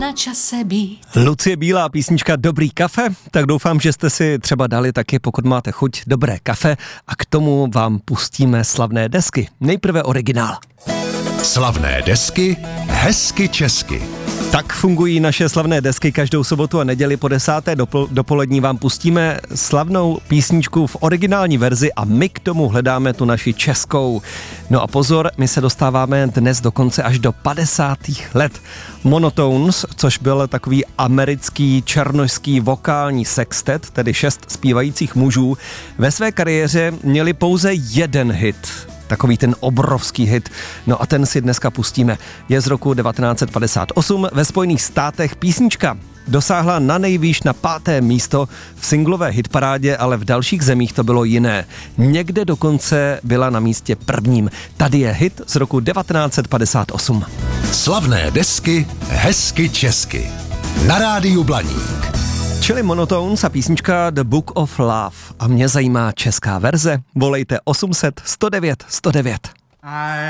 na čase být. Lucie Bílá, písnička Dobrý kafe, tak doufám, že jste si třeba dali taky, pokud máte chuť, dobré kafe a k tomu vám pustíme slavné desky. Nejprve originál. Slavné desky hezky česky. Tak fungují naše slavné desky. Každou sobotu a neděli po 10. dopolední vám pustíme slavnou písničku v originální verzi a my k tomu hledáme tu naši českou. No a pozor, my se dostáváme dnes dokonce až do 50. let. Monotones, což byl takový americký černošský vokální sextet, tedy 6 zpívajících mužů, ve své kariéře měli pouze jeden hit. Takový ten obrovský hit. No a ten si dneska pustíme. Je z roku 1958. Ve Spojených státech písnička dosáhla na nejvýš na 5. místo v singlové hitparádě, ale v dalších zemích to bylo jiné. Někde dokonce byla na místě 1. Tady je hit z roku 1958. Slavné desky hezky česky. Na rádiu Blaník. Čili Monotones a písnička The Book of Love. A mě zajímá česká verze. Volejte 800 109 109.